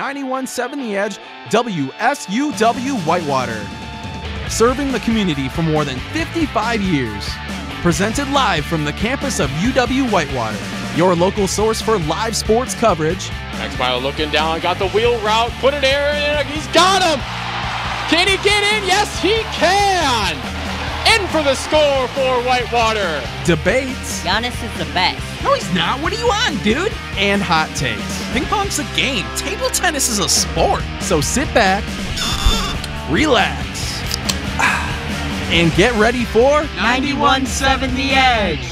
91.7 The Edge, WSUW Whitewater. Serving the community for more than 55 years. Presented live from the campus of UW Whitewater, your local source for live sports coverage. Max Meyer looking down, got the wheel route, put it in, he's got him! Can he get in? Yes, he can! In for the score for Whitewater. Debates. Giannis is the best. No, he's not. What are you on, dude? And hot takes. Ping pong's a game. Table tennis is a sport. So sit back, relax, and get ready for 91.7 The Edge.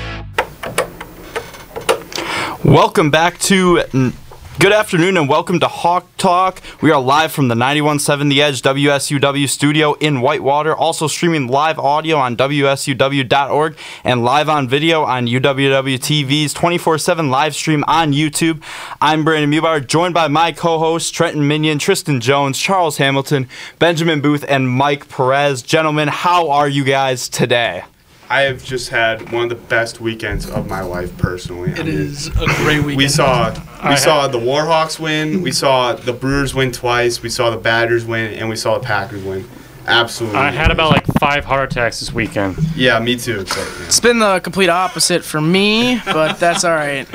Welcome back to good afternoon and welcome to Hawk Talk. We are live from the 91.7 The Edge WSUW studio in Whitewater. Also streaming live audio on WSUW.org and live on video on UWW TV's 24/7 live stream on YouTube. I'm Brandon Mubauer, joined by my co-hosts Trenton Minion, Tristan Jones, Charles Hamilton, Benjamin Booth, and Mike Perez. Gentlemen, how are you guys today? I have just had one of the best weekends of my life personally. It is a great weekend. We saw the Warhawks win, we saw the Brewers win twice, we saw the Badgers win, and we saw the Packers win. Absolutely. I had about like 5 heart attacks this weekend. Yeah, me too. So, yeah. It's been the complete opposite for me, but that's all right.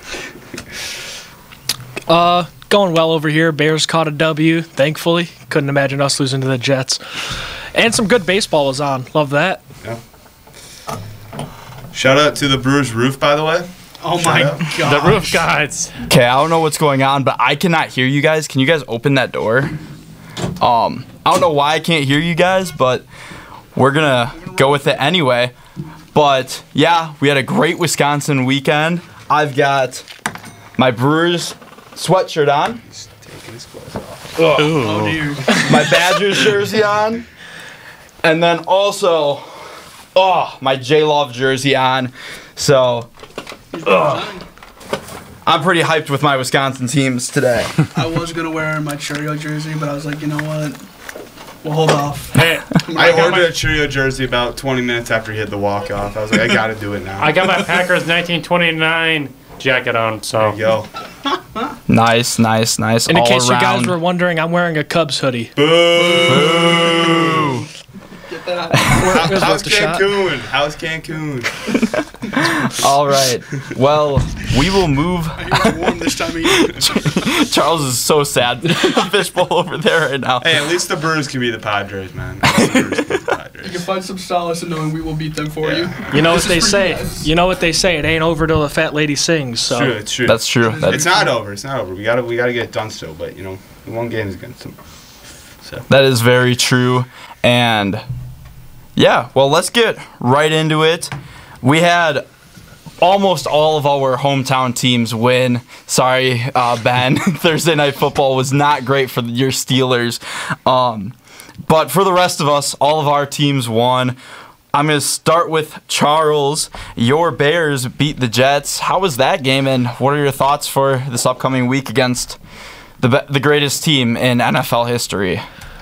Going well over here. Bears caught a W, thankfully. Couldn't imagine us losing to the Jets. And some good baseball was on. Love that. Yeah. Shout out to the Brewers roof, by the way. Oh my god. The roof gods. Okay, I don't know what's going on, but I cannot hear you guys. Can you guys open that door? I don't know why I can't hear you guys, but we're gonna go with it anyway. But yeah, we had a great Wisconsin weekend. I've got my Brewers sweatshirt on. He's taking his clothes off. Oh dear. My Badgers jersey on, and then also, my J-Love jersey on. So, I'm pretty hyped with my Wisconsin teams today. I was going to wear my Cheerio jersey, but I was like, you know what? We'll hold off. Hey, I ordered a Cheerio jersy about 20 minutes after he hit the walk-off. I was like, I got to do it now. I got my Packers 1929 jacket on, so. There you go. Nice. In all case you guys around. were wondering, I'm wearing a Cubs hoodie. Boo! Get that. How's the shot. Cancun? How's Cancun? All right. Well, we will move. I hear it's warm this time of year. Charles is so sad. Fishbowl over there right now. Hey, at least the Brewers can be the Padres, man. At least the Brewers can be the Padres. You can find some solace in knowing we will beat them for you. You know what This they is for say. you guys. You know what they say. It ain't over till the fat lady sings. So. It's true. That's true. It's not over. It's not over. We gotta get it done still. But you know, one game is against them. So That is very true. And yeah, well, let's get right into it. We had almost all of our hometown teams win. Sorry, Ben. Thursday Night Football was not great for your Steelers. But for the rest of us, all of our teams won. I'm going to start with Charles. Your Bears beat the Jets. How was that game, and what are your thoughts for this upcoming week against the greatest team in NFL history?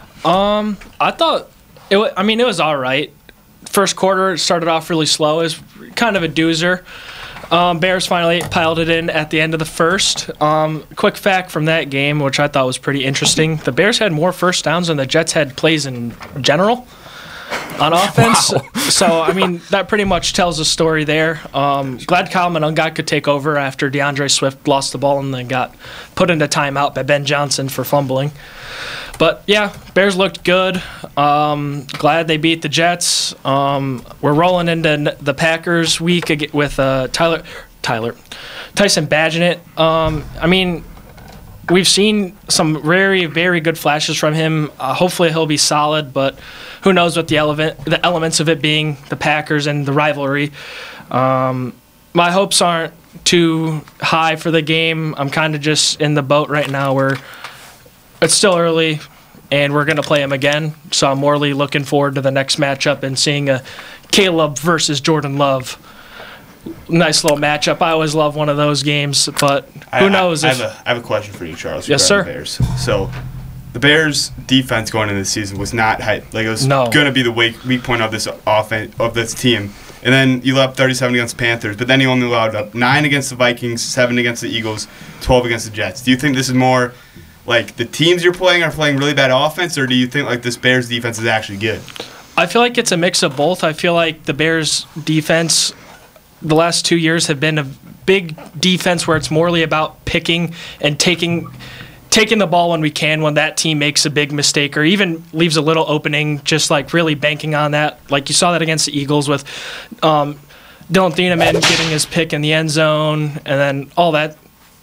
I thought it was all right. First quarter started off really slow. It was kind of a doozer. Bears finally piled it in at the end of the first. Quick fact from that game, which I thought was pretty interesting: the Bears had more first downs than the Jets had plays in general on offense. Wow. So, I mean, that pretty much tells a story there. Glad Kyle Monunga could take over after DeAndre Swift lost the ball and then got put into timeout by Ben Johnson for fumbling. But, yeah, Bears looked good. Glad they beat the Jets. We're rolling into the Packers week with Tyson Bagent. I mean, we've seen some very, very good flashes from him. Hopefully he'll be solid, but who knows what the elements of it being the Packers and the rivalry. My hopes aren't too high for the game. I'm kind of just in the boat right now where it's still early, and we're going to play him again. So I'm more looking forward to the next matchup and seeing a Caleb versus Jordan Love. Nice little matchup. I always love one of those games, but who knows? I have a question for you, Charles. Yes, sir. The Bears. So, the Bears' defense going into the season was not hype. Like, it was No. going to be the weak point of this offense of this team. And then you allowed 37 against the Panthers, but then you only allowed up 9 against the Vikings, 7 against the Eagles, 12 against the Jets. Do you think this is more like the teams you're playing are playing really bad offense, or do you think like this Bears defense is actually good? I feel like it's a mix of both. I feel like the Bears defense the last 2 years have been a big defense where it's morely about picking and taking the ball when we can, when that team makes a big mistake or even leaves a little opening, just like really banking on that. Like you saw that against the Eagles with Dylan Thieneman getting his pick in the end zone and then all that.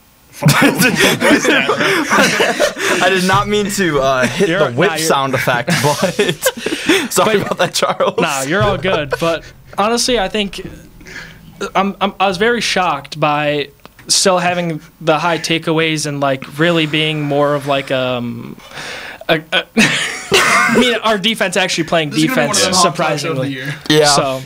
I did not mean to hit the whip sound effect, but sorry about that, Charles. Nah, you're all good. But honestly, I think I was very shocked by still having the high takeaways and like really being more of like I mean, our defense actually playing defense surprisingly. Yeah.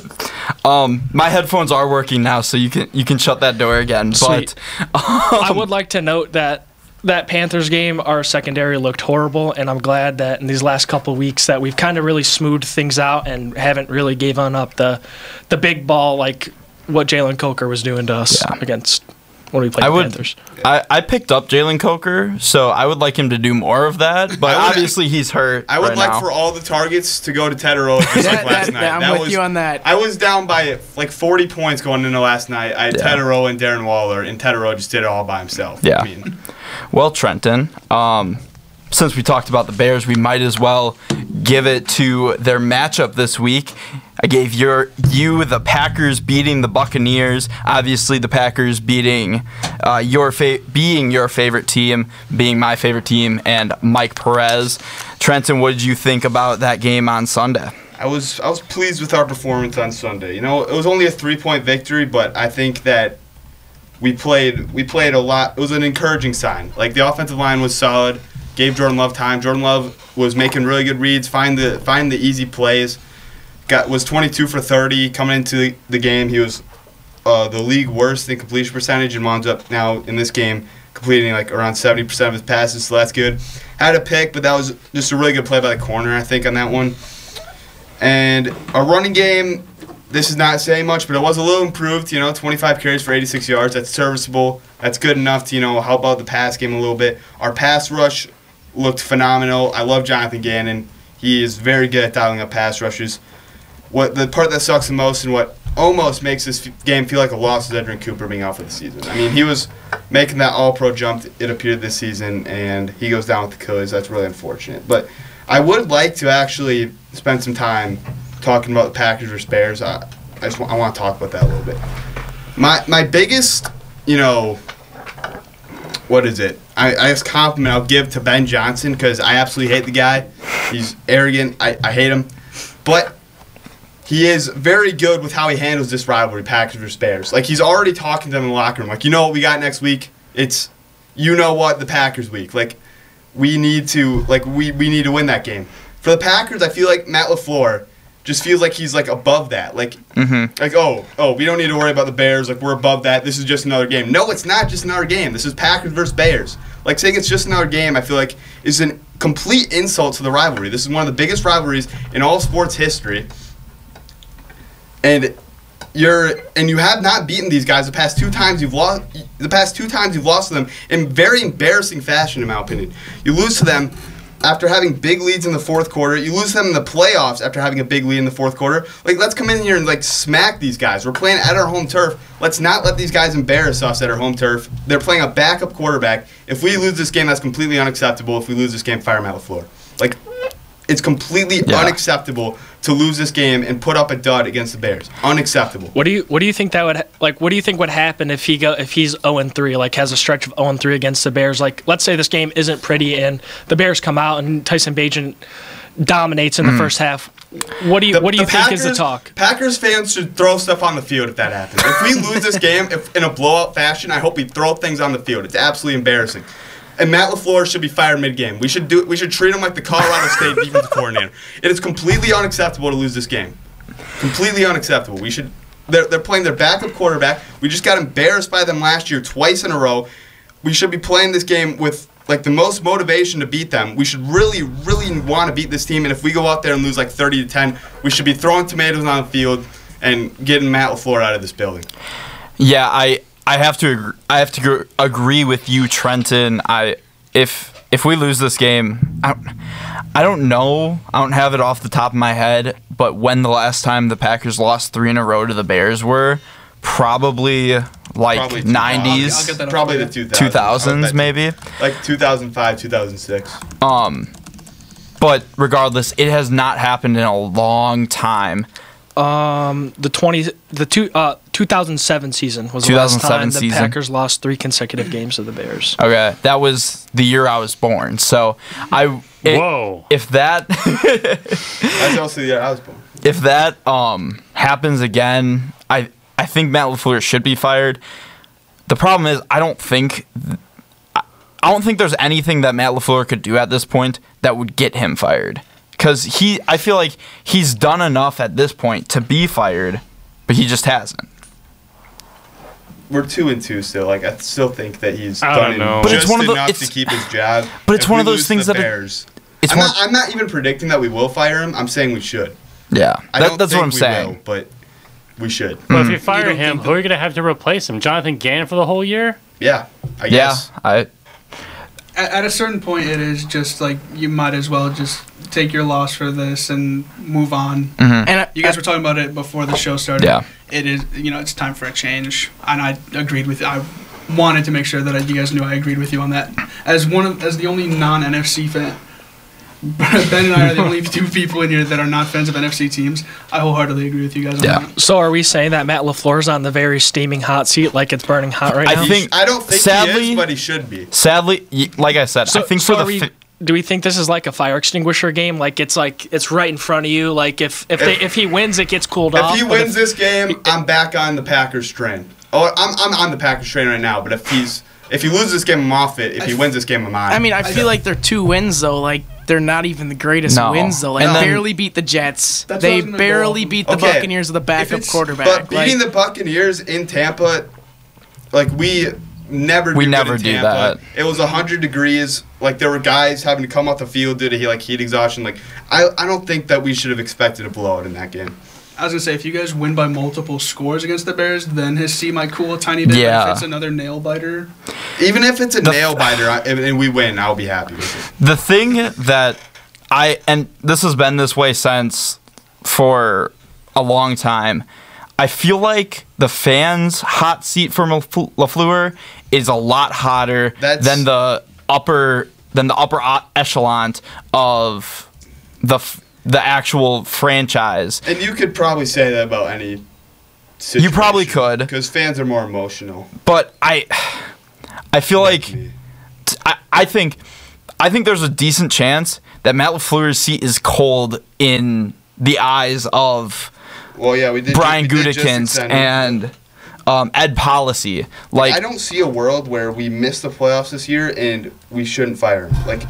So, my headphones are working now, so you can shut that door again. Sweet. But I would like to note that Panthers game, our secondary looked horrible, and I'm glad that in these last couple weeks that we've kind of really smoothed things out and haven't really given up the big ball like what Jalen Coker was doing to us against when we played the Panthers. I picked up Jalen Coker, so I would like him to do more of that, but obviously he's hurt. I would like for all the targets to go to Tetero just like last night. I'm with you on that. I was down by like 40 points going into last night. I had Tetero and Darren Waller, and Tetero just did it all by himself. Yeah. I mean, well, Trenton, since we talked about the Bears, we might as well give it to their matchup this week. I gave you the Packers beating the Buccaneers. Obviously, the Packers beating being your favorite team, being my favorite team, and Mike Perez. Trenton, what did you think about that game on Sunday? I was pleased with our performance on Sunday. You know, it was only a 3-point victory, but I think that we played a lot. It was an encouraging sign. Like the offensive line was solid, gave Jordan Love time. Jordan Love was making really good reads, find the easy plays. Was 22 for 30 coming into the game. He was the league worst in completion percentage and winds up now in this game completing like around 70% of his passes, so that's good. Had a pick, but that was just a really good play by the corner, I think, on that one. And our running game, this is not saying much, but it was a little improved. 25 carries for 86 yards. That's serviceable. That's good enough to help out the pass game a little bit. Our pass rush looked phenomenal. I love Jonathan Gannon. He is very good at dialing up pass rushes. The part that sucks the most and what almost makes this game feel like a loss is Edrin Cooper being out for the season. I mean, he was making that all-pro jump, it appeared, this season, and he goes down with Achilles. That's really unfortunate. But I would like to actually spend some time talking about the Packers versus Bears. I want to talk about that a little bit. My biggest, what is it? I guess compliment I'll give to Ben Johnson, because I absolutely hate the guy. He's arrogant. I hate him. But he is very good with how he handles this rivalry, Packers versus Bears. Like, he's already talking to them in the locker room. Like, what we got next week? It's, the Packers week. Like, we need to we need to win that game. For the Packers, I feel like Matt LaFleur just feels like he's, like, above that. Like, we don't need to worry about the Bears. Like, we're above that. This is just another game. No, it's not just another game. This is Packers versus Bears. Like, saying it's just another game, I feel like, is a complete insult to the rivalry. This is one of the biggest rivalries in all sports history. And you have not beaten these guys the past two times you've lost. The past 2 times you've lost to them in very embarrassing fashion, in my opinion. You lose to them after having big leads in the fourth quarter. You lose to them in the playoffs after having a big lead in the fourth quarter. Like, let's come in here and smack these guys. We're playing at our home turf. Let's not let these guys embarrass us at our home turf. They're playing a backup quarterback. If we lose this game, that's completely unacceptable. If we lose this game, fire Matt LaFleur. Like, it's completely unacceptable to lose this game and put up a dud against the Bears. Unacceptable. What do you think that would what do you think would happen if he's 0-3, like has a stretch of 0-3 against the Bears? Like, let's say this game isn't pretty and the Bears come out and Tyson Bagent dominates in the first half. What do you think is the talk? Packers fans should throw stuff on the field if that happens. If we lose this game in a blowout fashion, I hope we throw things on the field. It's absolutely embarrassing. And Matt LaFleur should be fired mid-game. We should treat him like the Colorado State defensive coordinator. It is completely unacceptable to lose this game. Completely unacceptable. They're playing their backup quarterback. We just got embarrassed by them last year twice in a row. We should be playing this game with the most motivation to beat them. We should really, really want to beat this team. And if we go out there and lose 30-10, we should be throwing tomatoes on the field and getting Matt LaFleur out of this building. Yeah, I have to agree with you, Trenton. if we lose this game, I don't know. I don't have it off the top of my head, but when the last time the Packers lost 3 in a row to the Bears were, probably like Probably 90s, I'll get that Probably off the for you. 2000s maybe. Like 2005, 2006. But regardless, it has not happened in a long time. The 2007 season was the last 2007 time the season. Packers lost 3 consecutive games to the Bears. Okay, that was the year I was born. So Whoa. if that That's also the year I was born. if that happens again, I think Matt LaFleur should be fired. The problem is I don't think there's anything that Matt LaFleur could do at this point that would get him fired. Because I feel like he's done enough at this point to be fired, but he just hasn't. We're 2-2 still. Like I still think that he's I done don't know. But just it's one of the- enough it's- to keep his job. but it's If one we of those lose things the that it- Bears, It's I'm not even predicting that we will fire him. I'm saying we should. Yeah, I don't that's think what I'm we saying. will, but we should. But if you fire don't him, think who are you going to have to replace him? Jonathan Gannon for the whole year? Yeah, I Yeah, guess. At a certain point, it is just like you might as well just take your loss for this and move on. And You guys were talking about it before the show started. Yeah. It is, it's time for a change, and I agreed with. I wanted to make sure that you guys knew I agreed with you on that. As the only non-NFC fan, Ben and I are the only 2 people in here that are not fans of NFC teams. I wholeheartly agree with you guys on Yeah. that. So are we saying that Matt LaFleur's on the very steaming hot seat, like it's burning hot right now? I don't think he sadly- is, but he should be. Sadly, like I said, I think for are the do we think this is like a fire extinguisher game? Like it's right in front of you. Like if he wins, it gets cooled off. If he but wins this game, I'm back on the Packers train. Oh, I'm on the Packers train right now. But if he loses this game, I'm off it. If he wins this game, I'm on. I mean, I feel like they're 2 wins though. Like they're not even the greatest No. wins though. Like And then- barely beat the Jets. That's what I They was gonna barely go. beat the Okay. Buccaneers with a backup it's- quarterback. but beating Like, the Buccaneers in Tampa, like we never We do never good in do Tampa. that. It was 100 degrees. Like there were guys having to come off the field due to heat exhaustion. Like I don't think that we should have expected a blowout in that game. I was gonna say, if you guys win by multiple scores against the Bears, then his seat might cool a tiny bit. Yeah. But if it's another nail biter, Even if it's a nail biter and we win, I'll be happy with it. The thing that and this has been this way since for a long time, I feel like the fans' hot seat for LaFleur is a lot hotter than the upper echelon of the actual franchise. And you could probably say that about any situation. You probably could. Because fans are more emotional. But I feel like me. I think there's a decent chance that Matt LaFleur's seat is cold in the eyes of Well, yeah, we did. Brian we did just Gutekunst extend it. and Ed Policy. Like I don't see a world where we miss the playoffs this year and we shouldn't fire him. Like,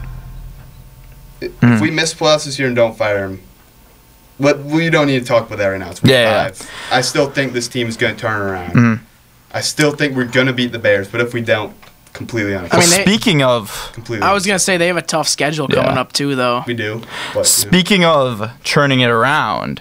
if we miss playoffs this year and don't fire him, but we don't need to talk about that right now. It's week Yeah, 5. I still think this team is going to turn around. I still think we're going to beat the Bears, but if we don't, completely I mean, unacceptable. speaking of Completely. I was gonna say they have a tough schedule coming Yeah. up too, though. We do. But, speaking of churning it around,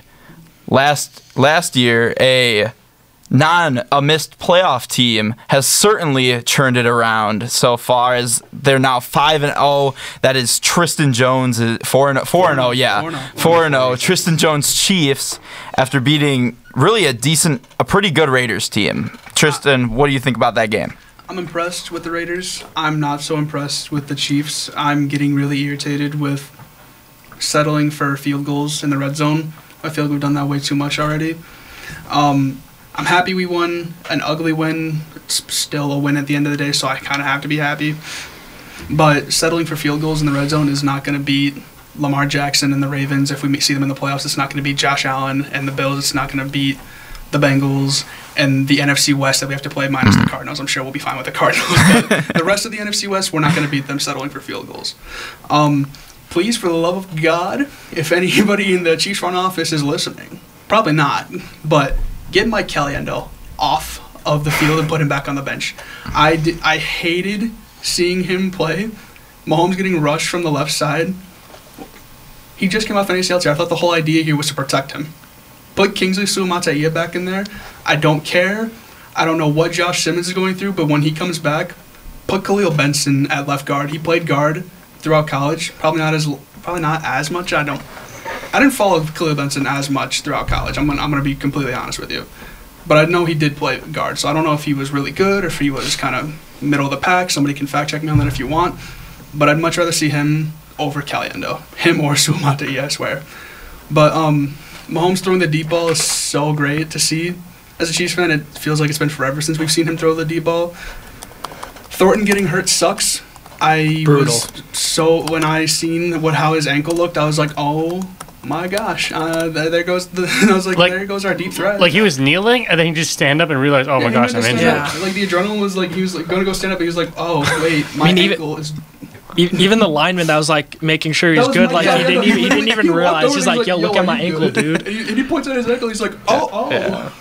last year a missed playoff team has certainly churned it around so far as they're now 5-0. That is Tristan Jones 4-0. Yeah, 4-0. Tristan Jones Chiefs after beating really a pretty good Raiders team. Tristan, what do you think about that game? I'm impressed with the Raiders. I'm not so impressed with the Chiefs. I'm getting really irritated with settling for field goals in the red zone. I feel like we've done that way too much already. I'm happy we won an ugly win. It's still a win at the end of the day, so I kind of have to be happy. But settling for field goals in the red zone is not going to beat Lamar Jackson and the Ravens. If we see them in the playoffs, it's not going to beat Josh Allen and the Bills. It's not going to beat the Bengals and the NFC West that we have to play minus the Cardinals. I'm sure we'll be fine with the Cardinals. But the rest of the NFC West, we're not going to beat them settling for field goals. Please, for the love of God, if anybody in the Chiefs front office is listening, probably not, but get Mike Caliendo off of the field and put him back on the bench. I hated seeing him play. Mahomes getting rushed from the left side. He just came off an ACL tear. I thought the whole idea here was to protect him. Put Kingsley Suamataia back in there. I don't care. I don't know what Josh Simmons is going through, but when he comes back, put Khalil Benson at left guard. He played guard throughout college. Probably not as much. I didn't follow Khalil Benson as much throughout college. I'm gonna be completely honest with you. But I know he did play guard, so I don't know if he was really good or if he was kind of middle of the pack. Somebody can fact check me on that if you want. But I'd much rather see him over Caliendo. Him or Suamata'i, I swear. But Mahomes throwing the deep ball is so great to see. As a Chiefs fan, it feels like it's been forever since we've seen him throw the deep ball. Thornton getting hurt sucks. Brutal. When I seen how his ankle looked, I was like, oh my gosh, there goes I was like, there goes our deep threat. Like he was kneeling and then he just stand up and realized, oh my gosh, I'm injured. Yeah. Like the adrenaline was like, he was like going to go stand up, and he was like, oh wait, my ankle is. Even the lineman that was like making sure he's good, like he didn't even realize. He's like, yo, look at my ankle, dude. And he points at his ankle. He's like, oh.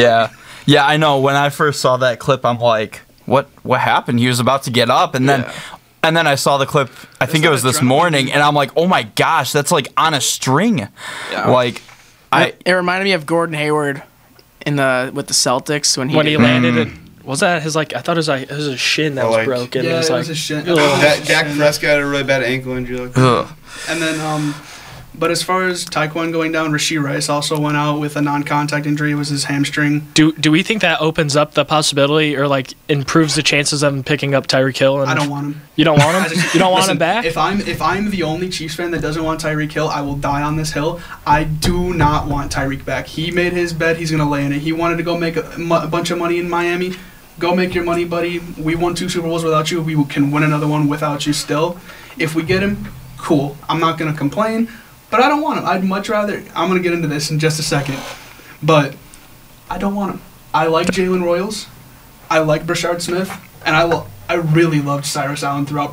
Yeah. I know. When I first saw that clip, I'm like, what happened? He was about to get up, and then I saw the clip. I think it was this morning, and I'm like, oh my gosh, that's like on a string. Yeah. Like, it reminded me of Gordon Hayward with the Celtics when he landed it. Was that his I thought it was his shin that was broken. Yeah, it was his shin. Dak Prescott had a really bad ankle injury. And then, but as far as Tyquan going down, Rashee Rice also went out with a non-contact injury. It was his hamstring. Do we think that opens up the possibility or improves the chances of him picking up Tyreek Hill? I don't want him. You don't want him? You don't want him back? If I'm the only Chiefs fan that doesn't want Tyreek Hill, I will die on this hill. I do not want Tyreek back. He made his bet. He's gonna lay in it. He wanted to go make a bunch of money in Miami. Go make your money, buddy. We won 2 Super Bowls without you. We can win another one without you still. If we get him, cool. I'm not going to complain, but I don't want him. I'd much rather... I'm going to get into this in just a second, but I don't want him. I like Jalen Royals. I like Brashard Smith, and I really loved Cyrus Allen throughout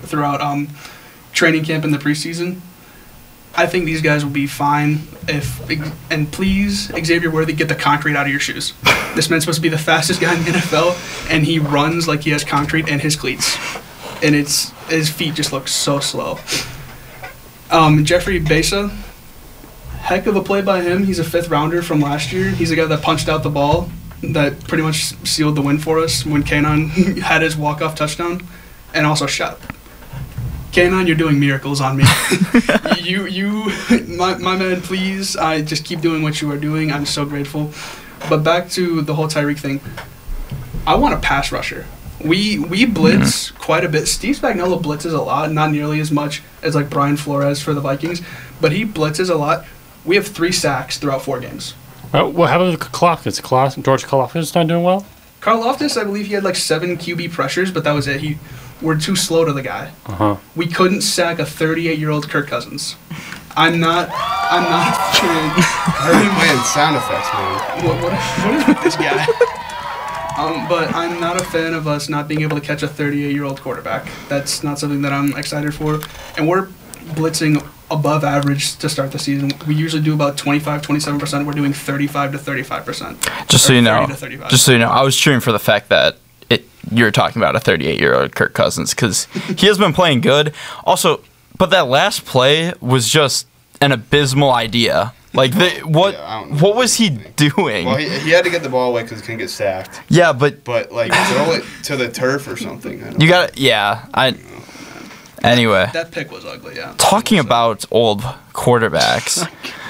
training camp in the preseason. I think these guys will be fine and please, Xavier Worthy, get the concrete out of your shoes. This man's supposed to be the fastest guy in the NFL, and he runs like he has concrete in his cleats. And his feet just look so slow. Jeffrey Besa, heck of a play by him. He's a 5th rounder from last year. He's a guy that punched out the ball that pretty much sealed the win for us when Kanon had his walk-off touchdown and also shot. Kanon, you're doing miracles on me. my man, please. I just keep doing what you are doing. I'm so grateful. But back to the whole Tyreek thing. I want a pass rusher. We blitz quite a bit. Steve Spagnuolo blitzes a lot, not nearly as much as Brian Flores for the Vikings, but he blitzes a lot. We have 3 sacks throughout 4 games. Well, how about Karlaftis? George Karlaftis not doing well? Karlaftis, I believe he had 7 QB pressures, but that was it. We're too slow to the guy. We couldn't sack a 38-year-old Kirk Cousins. I'm not kidding. I heard him playing sound effects, man. What is with this guy? But I'm not a fan of us not being able to catch a 38-year-old quarterback. That's not something that I'm excited for. And we're blitzing above average to start the season. We usually do about 25-27%. We're doing 35 to 35%. Just so you know, I was cheering for the fact that you're talking about a 38-year-old Kirk Cousins because he has been playing good. Also, but that last play was just an abysmal idea. What was he doing? Well, he had to get the ball away because he couldn't get sacked. Yeah, but throw it to the turf or something. Anyway, that pick was ugly. Yeah. Talking about old quarterbacks.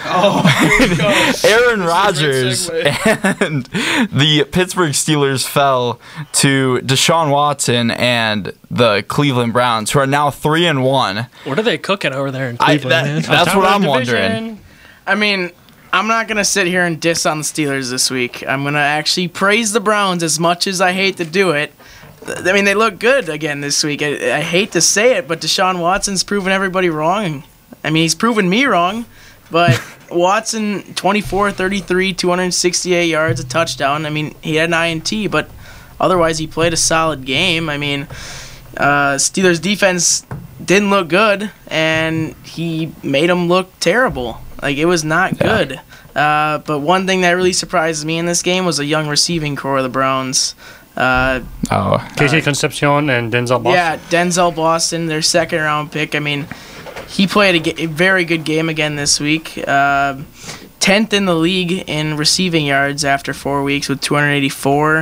Aaron Rodgers and the Pittsburgh Steelers fell to Deshaun Watson and the Cleveland Browns, who are now 3-1. What are they cooking over there in Cleveland, man? That's what I'm wondering. I mean, I'm not going to sit here and diss on the Steelers this week. I'm going to actually praise the Browns as much as I hate to do it. I mean, they look good again this week. I hate to say it, but Deshaun Watson's proven everybody wrong. I mean, he's proven me wrong, but Watson, 24, 33, 268 yards, a touchdown. I mean, he had an INT, but otherwise he played a solid game. I mean, Steelers defense didn't look good, and he made them look terrible. It was not good. But one thing that really surprised me in this game was a young receiving core of the Browns. KJ Concepcion and Denzel Boston. Yeah, Denzel Boston, their 2nd-round pick. I mean, he played a very good game again this week. 10th in the league in receiving yards after 4 weeks with 284.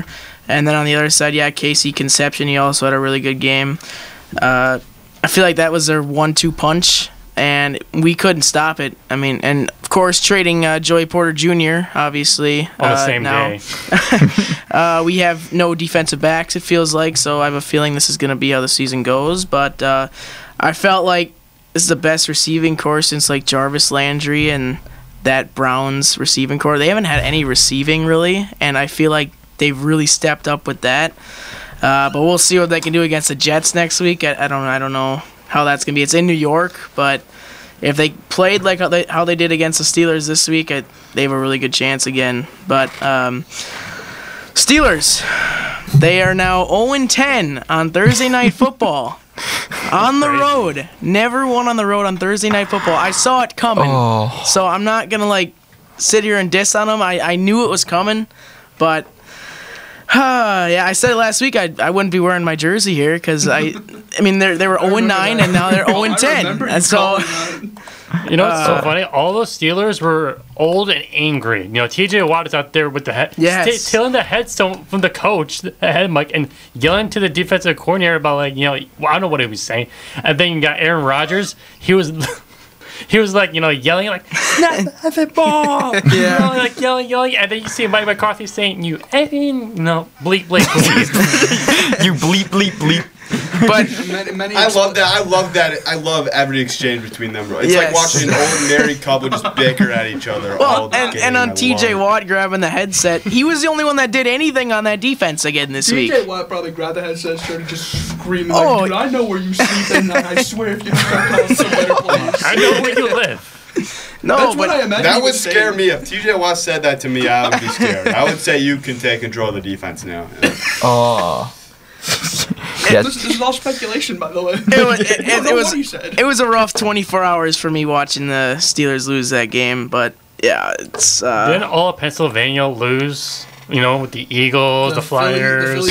And then on the other side, Casey Conception, he also had a really good game. I feel like that was their 1-2 punch, and we couldn't stop it. I mean, and of course, trading Joey Porter Jr., obviously. On the same now, day. we have no defensive backs, it feels like, so I have a feeling this is going to be how the season goes. But I felt like this is the best receiving core since, like, Jarvis Landry and that Browns receiving core. They haven't had any receiving, really, and I feel like they've really stepped up with that. But we'll see what they can do against the Jets next week. I don't know how that's going to be. It's in New York, but if they played like how they did against the Steelers this week, they have a really good chance again. But Steelers, they are now 0-10 on Thursday Night Football. On the road. Never won on the road on Thursday Night Football. I saw it coming. So I'm not going to, like, sit here and diss on them. I knew it was coming, but... I said it last week. I wouldn't be wearing my jersey here because I mean they were 0-9 and now they're 0-10. And so you know what's so funny? All those Steelers were old and angry. You know, T.J. Watt is out there with the head, stealing the headstone from the coach, the head mic, and yelling to the defensive coordinator about, like, you know, I don't know what he was saying. And then you got Aaron Rodgers. He was like, you know, yelling, like, snap the ball. Yeah. You know, like, yelling. And then you see Mike McCarthy saying, you bleep, bleep, bleep. You bleep, bleep, bleep. But I love that. I love every exchange between them. It's like watching an old married couple just bicker at each other all the game. And on T.J. Watt grabbing the headset, he was the only one that did anything on that defense again this week. T.J. Watt probably grabbed the headset and started just screaming like, dude, I know where you sleep, and I swear if you start calling some better plays. I know where you live. No, that's what I imagine. That would scare me. If T.J. Watt said that to me, I would be scared. I would say you can take control of the defense now. Oh. This is all speculation, by the way. It was a rough 24 hours for me watching the Steelers lose that game, but yeah, it's. Didn't all of Pennsylvania lose? You know, with the Eagles, the Flyers,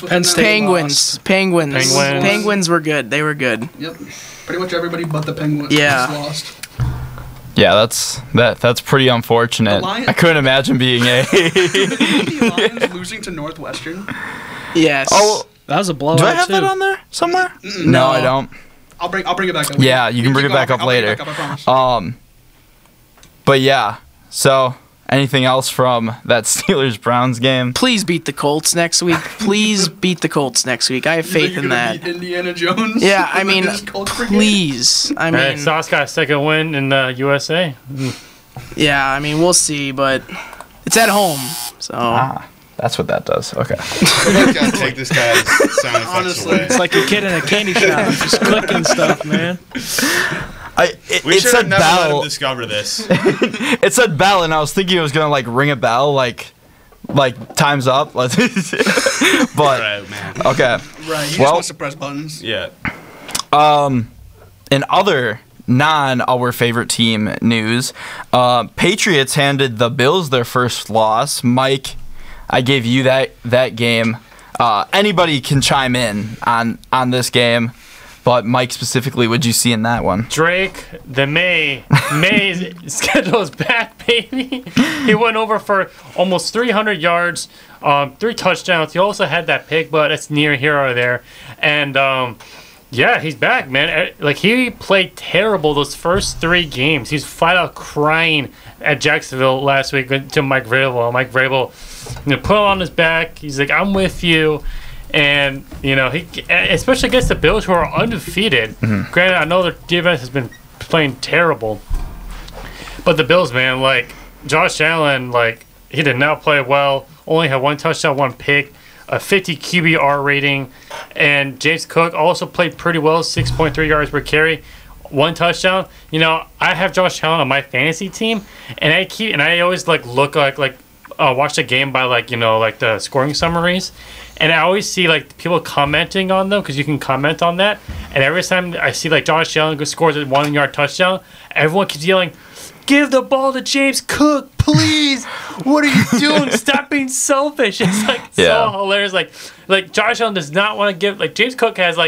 Penguins were good. They were good. Yep, pretty much everybody but the Penguins lost. Yeah, that's pretty unfortunate. I couldn't imagine being the Lions losing to Northwestern. Yes. Oh, that was a blowout. Do I have that on there somewhere? No, I don't. I'll bring it back up. Yeah, you can bring it back up later. I promise. But yeah. So, anything else from that Steelers-Browns game? Please beat the Colts next week. Please beat the Colts next week. I have faith in that. Beat Indiana Jones. Yeah, I mean, please. I mean, Sauce got a second win in the USA. Yeah, I mean, we'll see, but it's at home, so. That's what that does. Okay. I gotta take this guy's sound effects away. It's like a kid in a candy shop, just clicking stuff, man. We should have never let him discover this. It said bell, and I was thinking it was gonna like ring a bell, like time's up. But right, man. Okay. Right. He just wants to press buttons. Yeah. In other our favorite team news, Patriots handed the Bills their first loss. Mike, I gave you that game. Anybody can chime in on this game, but Mike specifically, what'd you see in that one? Drake, May's schedule is back, baby. He went over for almost 300 yards, 3 touchdowns. He also had that pick, but it's near here or there. And yeah, he's back, man. Like, he played terrible those first 3 games. He's flat out crying at Jacksonville last week to Mike Vrabel. Mike Vrabel, you know, put him on his back. He's like, I'm with you. And, you know, he, especially against the Bills, who are undefeated. Mm-hmm. Granted, I know their defense has been playing terrible. But the Bills, man, like, Josh Allen, like, he did not play well. Only had 1 touchdown, 1 pick, a 50 QBR rating. And James Cook also played pretty well, 6.3 yards per carry, 1 touchdown. You know, I have Josh Allen on my fantasy team, and I always like look like watch the game by like, you know, like the scoring summaries, and I always see like people commenting on them because you can comment on that. And every time I see like Josh Allen scores a 1-yard touchdown, everyone keeps yelling, "Give the ball to James Cook, please! What are you doing? Stop being selfish!" It's like so hilarious. Like Josh Allen does not want to give. Like James Cook has like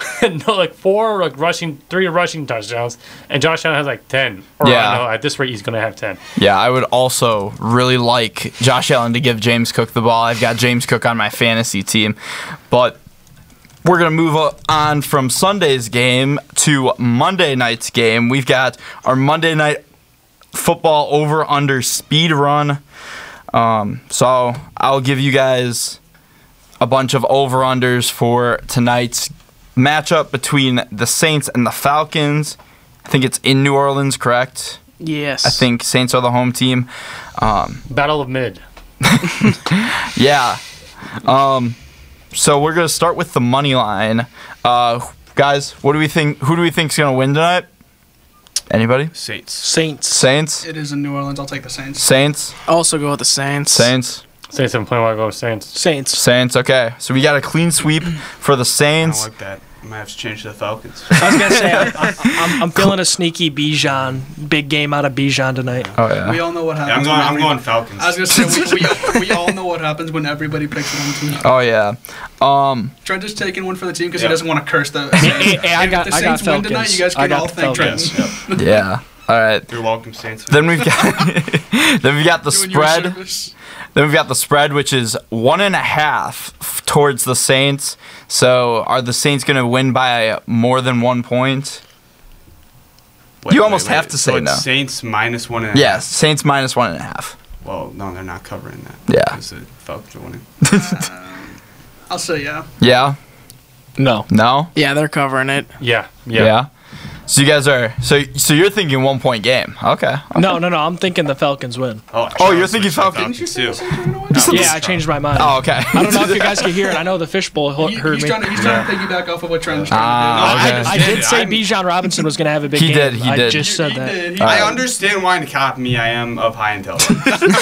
no, like 3 rushing touchdowns, and Josh Allen has like 10. Or Yeah. I know at this rate he's gonna have 10. Yeah, I would also really like Josh Allen to give James Cook the ball. I've got James Cook on my fantasy team. But we're going to move on from Sunday's game to Monday night's game. We've got our Monday night football over-under speed run. So I'll give you guys a bunch of over-unders for tonight's matchup between the Saints and the Falcons. I think it's in New Orleans, correct? Yes. I think Saints are the home team. Battle of mid. Yeah. So we're going to start with the money line. Guys, what do we think? Who do we think is going to win tonight? Anybody? Saints. Saints? It is in New Orleans. I'll take the Saints. Saints? Also go with the Saints. Saints? Saints haven't played while I go with Saints. Saints. Saints, okay. So we got a clean sweep for the I Saints. don't like that. I might have to change to the Falcons. I was gonna say I'm feeling a sneaky Bijan, big game out of Bijan tonight. Oh, yeah. We all know what Yeah, happens. I'm going Falcons. I was gonna say we all know what happens when everybody picks one team. Oh, yeah. Trent is taking one for the team because Yeah. he doesn't want to curse the. Hey, I If got the I got Saints win tonight, Falcons. you guys I can all got thank Trent. Falcons. Yeah. All right. You're welcome, Saints. Then we've got then we've got the Doing your spread. service. Then we've got the spread, which is 1.5 towards the Saints. So are the Saints going to win by more than 1 point? You almost have to say so it's no. Saints minus 1.5. Yes, Saints minus 1.5. Well, no, they're not covering that. Yeah. Because the Falcons are winning. I'll say yeah. Yeah? No. No? Yeah, they're covering it. Yeah. So you guys are so you're thinking 1 point game. Okay. No. I'm thinking the Falcons win. Oh, you're thinking Falcons? too. Yeah, I changed my mind. Oh, okay. I don't know if you guys can hear it. I know the fishbowl heard He's me. trying to piggyback off of what Trent's trying Ah, I okay. did say I'm- Bijan Robinson was going to have a big He game. did, he I did. just to said do. that. He did. I understand why to copy me. I am of high intelligence.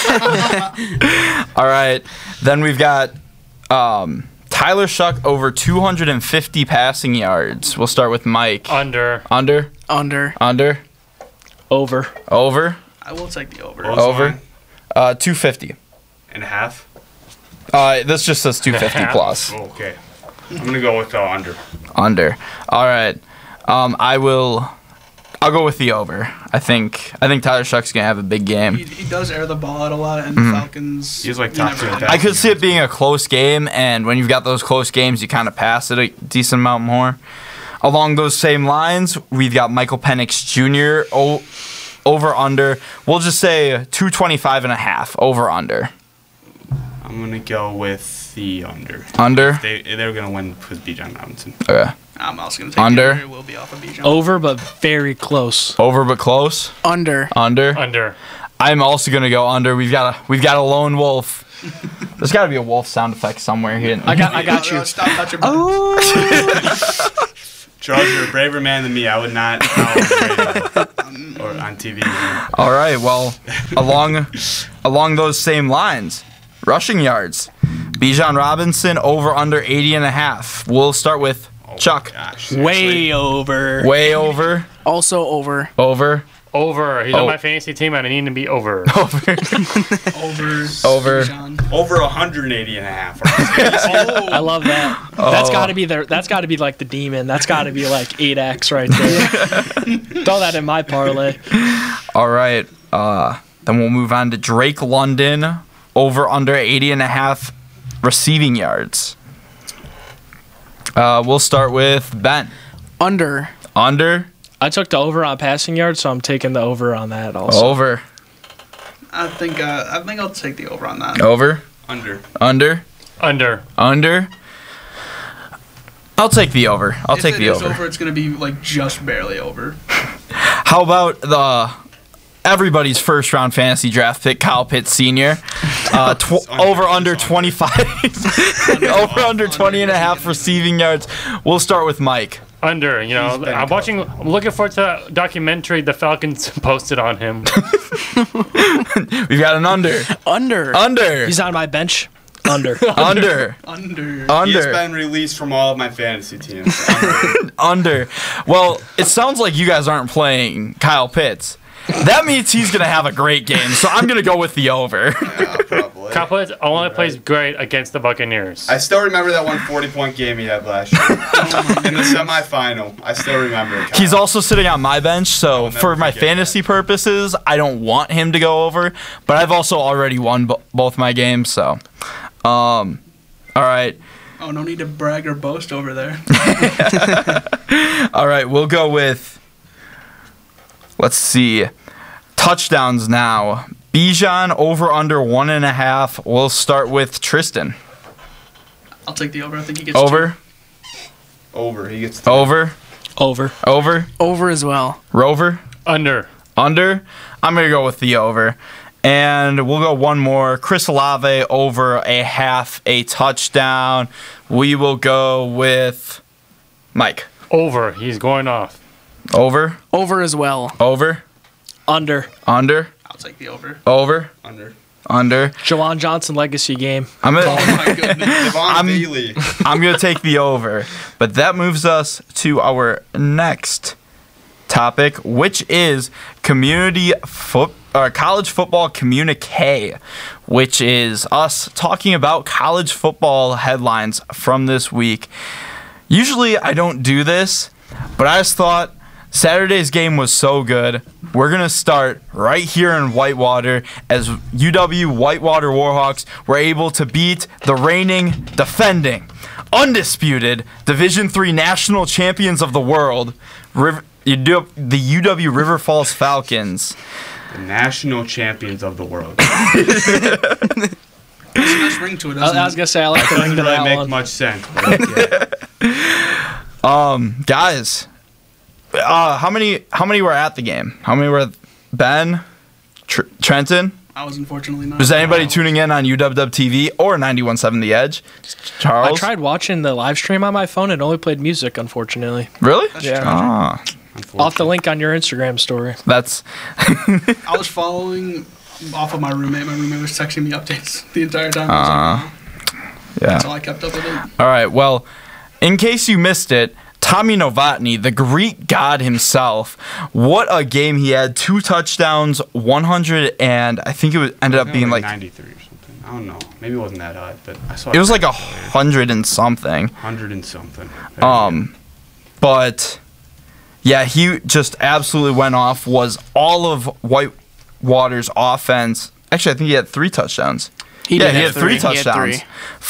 All right. Then we've got Tyler Shuck over 250 passing yards. We'll start with Mike. Under. Under? Under. Over. Over? I will take the over. What was Over. mine? 250. And a half. This just says 250 plus. Oh, okay. I'm going to go with under. Under. All right. I'll go with the over. I think Tyler Shuck's gonna have a big game. He does air the ball out a lot, and the Falcons. He's like you top never 2 know. at that. I could see it being a close game, and when you've got those close games, you kind of pass it a decent amount more. Along those same lines, we've got Michael Penix Jr. Over under. We'll just say 225.5 over under. I'm going to go with the under. Under. They're going to win because Bijan Robinson. Okay. I'm also going to take Under. the under. It will be off of Bijan. Over, but very close. Over but close. Under. Under. Under. I'm also gonna go under. We've got a lone wolf. There's got to be a wolf sound effect somewhere here. I got you. Stop touching. Charles, you're a braver man than me. I would not or on TV. All right. Well, along those same lines, rushing yards. Bijan Robinson over under 80.5. We'll start with Chuck. Gosh, seriously. Way over. Way over. Also over. Over. Over. He's Oh. on my fantasy team, and I need him to be over. Over. Over. Over. Bijan. Over 180 and a half. I love that. That's got to be That's got to be like the demon. That's got to be like 8x right there. Throw that in my parlay. All right. Then we'll move on to Drake London over under 80.5 receiving yards. We'll start with Ben. Under. Under. I took the over on passing yards, so I'm taking the over on that also. Over. I think I'll take the over on that. Over. Under. Under. Under. Under. I'll take the over. I'll take the If it is over. over, it's going to be like just barely over. How about everybody's first round fantasy draft pick, Kyle Pitts Sr. Over under 25. Over under 20.5 receiving yards. We'll start with Mike. Under. You know, I'm looking forward to that documentary the Falcons posted on him. We've got an under. Under. Under. He's on my bench. Under. Under. Under. He has Under. been released from all of my fantasy teams. Under. Well, it sounds like you guys aren't playing Kyle Pitts. That means he's going to have a great game, so I'm going to go with the over. Yeah, probably. Kyle Pitts only plays great against the Buccaneers. I still remember that one 40-point game he had last year in the semifinal. I still remember it. Kyle. He's also sitting on my bench, so never for my forget fantasy purposes, I don't want him to go over. But I've also already won both my games, so. All right. Oh, no need to brag or boast over there. All right, we'll go with, let's see, touchdowns now. Bijan over under 1.5. We'll start with Tristan. I'll take the over. I think he gets Over. Over. He gets Over. Over. Over. Over as well. Rover. Under. Under. I'm going to go with the over. And we'll go one more. Chris Olave over 0.5 a touchdown. We will go with Mike. Over. He's going off. Over. Over as well. Over. Under. Two. I'll take the over. Over. Under. Under. Jawan Johnson legacy game. I'm Oh gonna, my goodness. Devon Bailey. I'm gonna take the over. But that moves us to our next topic, which is college football communique, which is us talking about college football headlines from this week. Usually I don't do this, but I just thought Saturday's game was so good. We're going to start right here in Whitewater as UW Whitewater Warhawks were able to beat the reigning, defending, undisputed Division III national champions of the world, the UW River Falls Falcons. The national champions of the world. There's a nice ring to it, I doesn't was going to say, I like the ring Doesn't to really that make one. much sense. But yeah. Guys, how many were at the game? How many were Ben, Trenton? I was unfortunately not. Was anybody tuning in on UW TV or 91.7 The Edge? I Charles? tried watching the live stream on my phone. It only played music, unfortunately. Really? Yeah. Ah, Off the link on your Instagram story. that's I was following off of my roommate. My roommate was texting me updates the entire time. I was like, yeah. that's all I kept up with it. All right. Well, in case you missed it, Tommy Novotny, the Greek god himself, what a game he had. 2 touchdowns, 100, and I think ended up being like 93 or something. I don't know. Maybe it wasn't that high, but I saw it was like 100 and something. 100 and something. But yeah, he just absolutely went off. Was all of Whitewater's offense. Actually, I think he had 3 touchdowns. He had 3 touchdowns.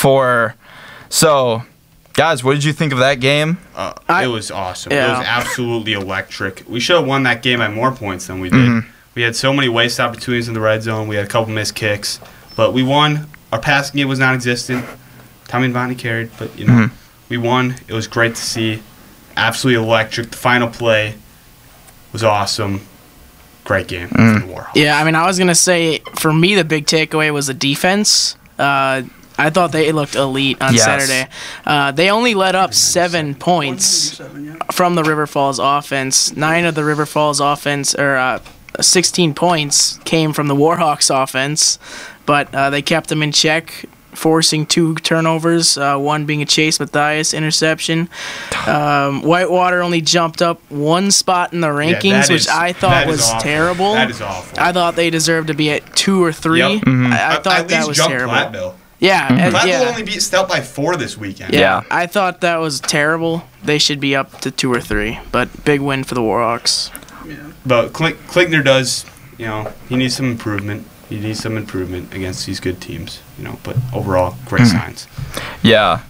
So, guys, what did you think of that game? It was awesome. It Yeah. was absolutely electric. We should have won that game by more points than we did. We had so many waste opportunities in the red zone. We had a couple missed kicks, but we won. Our passing game was non-existent. Tommy and Bonnie carried, but we won. It was great to see. Absolutely electric. The final play was awesome. Great game for the Warhawks. Yeah, I mean, I was going to say, for me, the big takeaway was the defense. I thought they looked elite on Yes. Saturday. They only let up 7 points 197, yeah. from the River Falls offense. 9 of the River Falls offense, or 16 points, came from the Warhawks offense, but they kept them in check, forcing 2 turnovers, one being a Chase Mathias interception. Whitewater only jumped up 1 spot in the rankings, that which is- I that thought is was awful. terrible. That is awful. I thought they deserved to be at 2 or 3. Yep. I thought At that least was jumped terrible. Platteville. Yeah, Platteville yeah. only beat Stout by 4 this weekend. Yeah, I thought that was terrible. They should be up to 2 or 3, but big win for the Warhawks. Yeah. But Klickner does, he needs some improvement. He needs some improvement against these good teams, but overall, great signs. Yeah.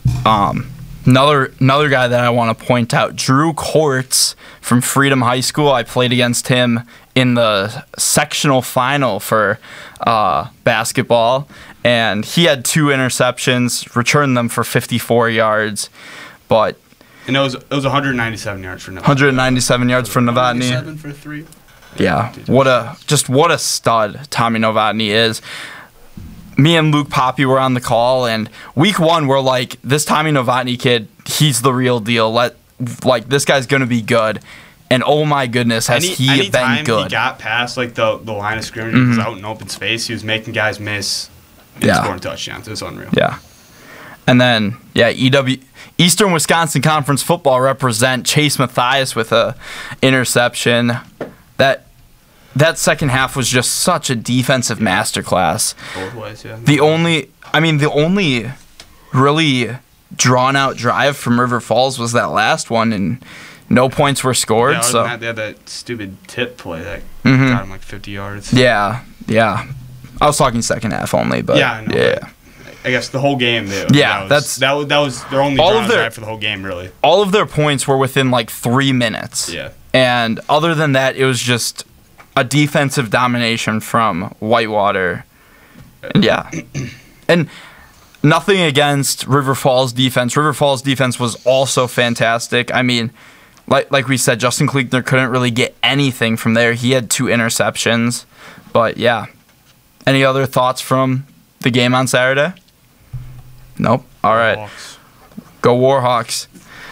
Another guy that I want to point out, Drew Courts from Freedom High School. I played against him in the sectional final for basketball, and he had 2 interceptions, returned them for 54 yards, but And it was 197 yards for Nevada. 197 yards for Novotny. 7 for 3. Yeah, what a stud Tommy Novotny is. Me and Luke Poppy were on the call, and week 1 we're like, this Tommy Novotny kid, he's the real deal. This guy's gonna be good. And oh my goodness, has he been Anytime good? he got past the line of scrimmage, he was out in open space. He was making guys miss and scoring touchdowns. It was unreal. Yeah. And then, Eastern Wisconsin Conference football represent Chase Mathias with a interception. that second half was just such a defensive masterclass. Both ways, yeah. The only really drawn out drive from River Falls was that last one, and no points were scored. Yeah, So they had that stupid tip play that Mhm. got him like 50 yards. yeah. I was talking second half only, but Yeah, I know, yeah. I guess the whole game. Yeah, that was their only all of drawn their- drive for the whole game, really. All of their points were within like 3 minutes. Yeah. And other than that, it was just a defensive domination from Whitewater. And yeah. And nothing against River Falls defense. River Falls defense was also fantastic. I mean, like we said, Justin Kleekner couldn't really get anything from there. He had 2 interceptions. But yeah. Any other thoughts from the game on Saturday? Nope. All right. Hawks. Go Warhawks.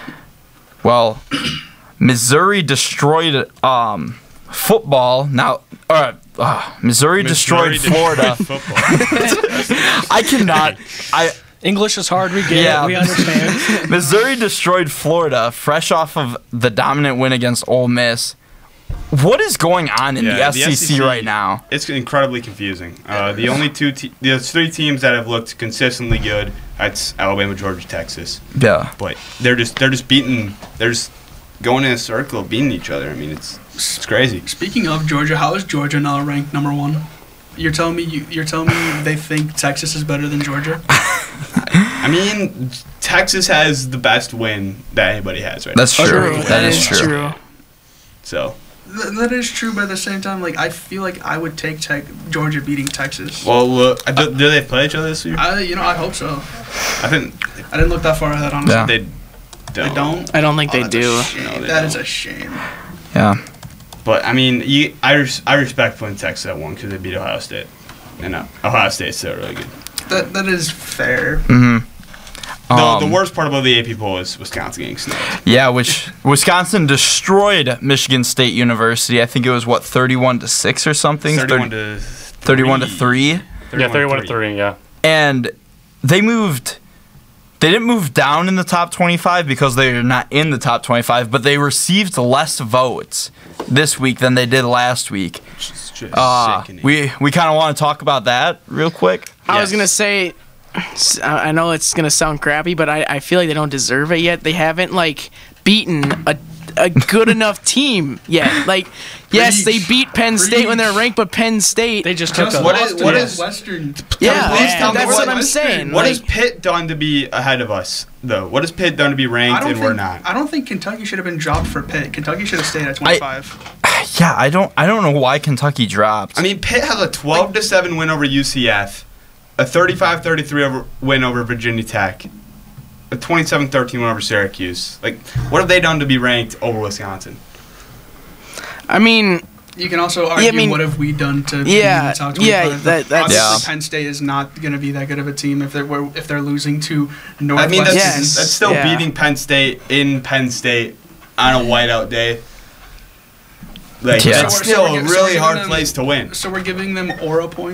Well, Missouri destroyed football. Now, Missouri destroyed Florida. Football. I cannot. English is hard. We get Yeah. it. We understand. Missouri destroyed Florida, fresh off of the dominant win against Ole Miss. What is going on in Yeah, the SEC right now? It's incredibly confusing. The only the 3 teams that have looked consistently good, that's Alabama, Georgia, Texas. Yeah. But they're just going in a circle, beating each other. I mean, it's crazy. Speaking of Georgia, how is Georgia now ranked number 1? You're telling me they think Texas is better than Georgia? I mean, Texas has the best win that anybody has right That's now. true. That is true. So, That is true, but at the same time, like I feel like I would take Georgia beating Texas. well, look, do they play each other this year? I hope so. I think I didn't look that far ahead, honestly. Yeah. they They don't. don't. I don't think they that's do. A shame. No, they That is don't. a shame. Yeah. But I mean, I respect putting Texas at 1 because they beat Ohio State, and Ohio State's still really good. That is fair. Mm-hmm. The worst part about the AP poll is Wisconsin getting snowed. Yeah, which Wisconsin destroyed Michigan State University. I think it was 31-6 or something. 31 to 3. Yeah, 31 to 3. Yeah. And they didn't move down in the top 25 because they're not in the top 25, but they received less votes this week than they did last week. It's just sickening. We kind of want to talk about that real quick. I was gonna say, I know it's gonna sound crappy, but I feel like they don't deserve it yet. They haven't like beaten a good enough team yet. Like, yes, they beat Penn State when they're ranked, but Penn State. They just took Just a What lost is- to what is- Western? Yeah, Please tell me that's what what I'm saying. What like, has Pitt done to be ahead of us, though? What has Pitt done to be ranked and we're not? I don't think Kentucky should have been dropped for Pitt. Kentucky should have stayed at 25. Yeah, I don't know why Kentucky dropped. I mean, Pitt has a 12-7 win over UCF, a 35-33 win over Virginia Tech, a 27-13 win over Syracuse. Like, what have they done to be ranked over Wisconsin? I mean, You can also argue, I mean, what have we done to be yeah, in the top 25? yeah, that's- Obviously, Yeah. Penn State is not going to be that good of a team if they're losing to I Northwestern. mean, that's, Yes, that's still yeah. beating Penn State in Penn State on a whiteout day. Like, Yeah. that's So still we're a giving really them- hard place to win. So we're giving them aura points.